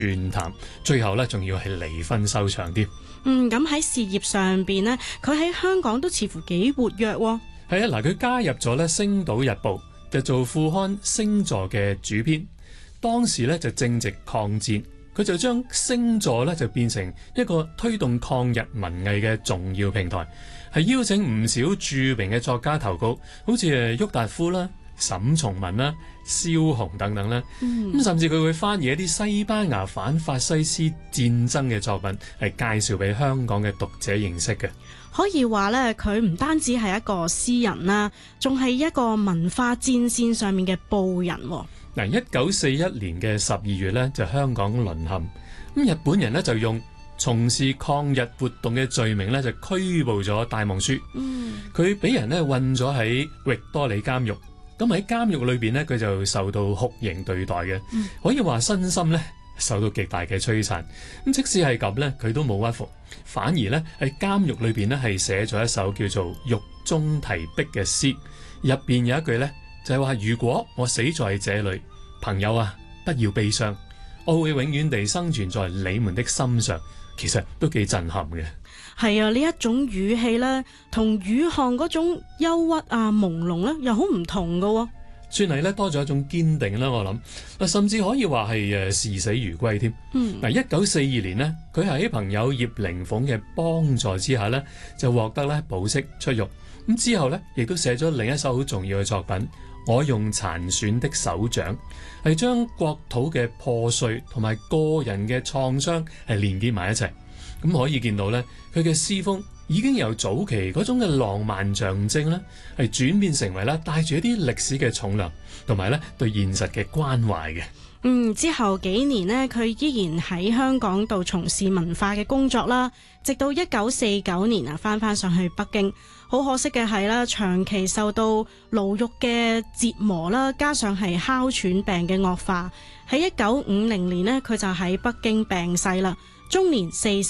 怨談，最後咧仲要係離婚收場添。 咁喺事業上邊呢，佢喺香港都似乎幾活躍喎。 係啊，嗱，佢加入咗咧《星島日報》，就做副刊星座嘅主編。當時咧就正值抗戰，佢就將星座咧就變成一個推動抗日文藝嘅重要平台，係邀請唔少著名嘅作家投稿，好似郁達夫啦、沈從文啦、蕭紅等等啦。甚至佢會翻譯一啲西班牙反法西斯戰爭嘅作品，係介紹俾香港嘅讀者認識嘅。 可以話咧，佢唔單止係一個詩人啦，仲係一個文化戰線上面嘅報人。 嗱，1941年嘅12月咧，就香港淪陷，咁日本人咧就用從事抗日活動嘅罪名咧，就拘捕咗戴望舒。佢俾人咧困咗喺域多利監獄，咁喺監獄裏邊咧，佢就受到酷刑對待嘅，可以話身心咧受到極大嘅摧殘。咁即使係咁咧，佢都冇屈服，反而咧喺監獄裏邊咧係寫咗一首叫做《獄中題壁》嘅詩，入邊有一句咧就係話：如果我死在這裏，朋友啊，不要悲傷，我會永遠地生存在你們的心上。其實都幾震撼嘅。 係啊，呢一種語氣咧，同雨巷嗰種憂鬱啊、朦朧咧，又好唔同噶喎。 算係咧多咗一種堅定啦，我諗甚至可以話係視死如歸添。1942年呢，佢喺朋友葉靈鳳嘅幫助之下呢，就獲得咧保釋出獄。咁之後呢，亦都寫咗另一首好重要嘅作品《我用殘損的手掌》，係將國土嘅破碎同埋個人嘅創傷係連結埋一齊。咁可以見到呢，佢嘅詩風已經由早期嗰種嘅浪漫象徵呢，係轉變成為咧帶住一啲歷史嘅重量，同埋咧對現實嘅關懷嘅。 之後幾年呢，佢依然喺香港度從事文化嘅工作啦，直到1949年啊，翻上去北京。好可惜嘅係啦，長期受到牢獄嘅折磨啦，加上係哮喘病嘅惡化，喺1950年呢，佢就喺北京病逝啦，終年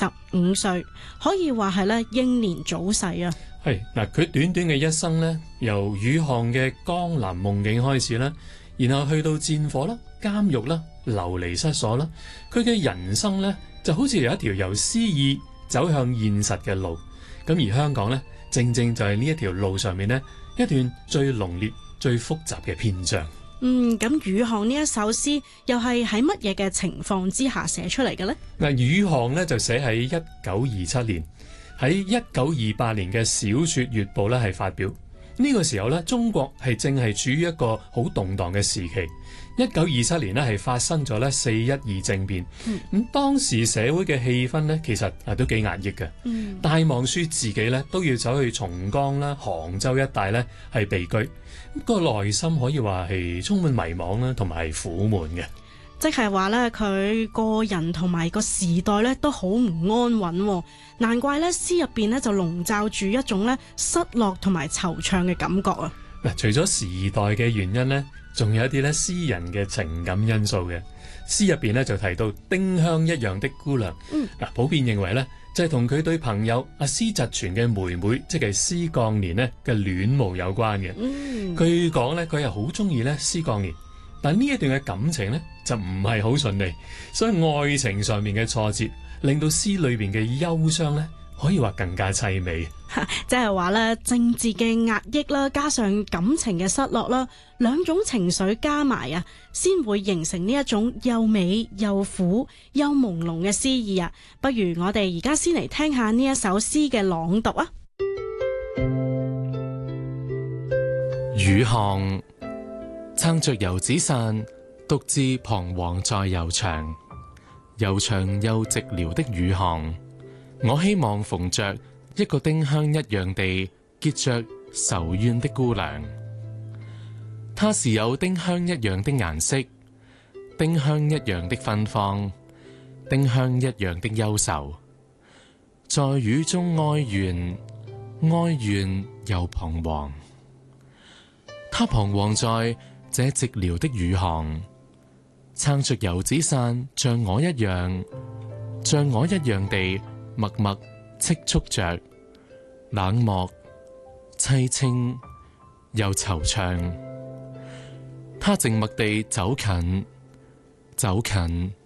45歲，可以話係咧英年早逝啊。 係嗱，佢短短嘅一生呢，由雨巷嘅江南夢境開始啦，然後去到戰火啦、監獄啦、流離失所啦，佢嘅人生呢，就好似有一條由詩意走向現實嘅路。咁而香港呢，正正就係呢一條路上面呢，一段最濃烈、最複雜嘅篇章。 咁雨巷呢一首詩又係喺乜嘢嘅情況之下寫出嚟嘅呢？ 嗱，雨巷呢就寫喺1927年，喺1928年嘅小說月報呢係發表。呢個時候呢，中國係正係處於一個好動盪嘅時期。1927年呢係發生咗呢412政變，咁當時社會嘅氣氛呢，其實都幾壓抑嘅。戴望舒自己呢都要走去松江啦、杭州一帶呢係避居，個內心可以話係充滿迷惘啦，同埋苦悶嘅。 即係話咧，佢個人同埋個時代咧都好唔安穩，難怪咧詩入邊咧就籠罩住一種咧失落同埋惆悵嘅感覺啊！ 嗱，除咗時代嘅原因咧，仲有一啲咧詩人嘅情感因素嘅。詩入邊咧就提到丁香一樣的姑娘，普遍認為咧就係同佢對朋友阿施蟄存嘅妹妹，即係施鋼年咧嘅戀慕有關嘅。據講咧，佢係好中意咧施鋼年。但呢一段嘅感情呢，就唔係好順利，所以愛情上面嘅挫折令到詩裏邊嘅憂傷呢，可以話更加凄美。 即係話咧，政治嘅壓抑啦，加上感情嘅失落啦，兩種情緒加埋啊，先會形成呢一種又美又苦又朦朧嘅詩意啊！不如我哋而家先嚟聽下呢一首詩嘅朗讀啊！ 雨巷撐着油紙傘，獨自彷徨在悠長又寂寥的雨巷。我希望逢着一個丁香一樣地結着愁怨的姑娘。她是有丁香一樣的顏色，丁香一樣的芬芳，丁香一樣的憂愁。在雨中哀怨，哀怨又彷徨。她彷徨在這寂寥的雨巷，撐着油紙傘，像我一樣地默默戚促着，冷漠、凄清又惆悵。他靜默地走近，